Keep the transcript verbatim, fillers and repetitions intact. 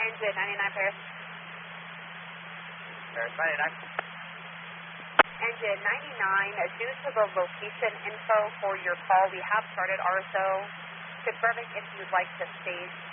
engine ninety-nine Paris. Paris ninety-nine. Engine ninety-nine, due to the location info for your call, we have started R S O. Confirming if you'd like to stage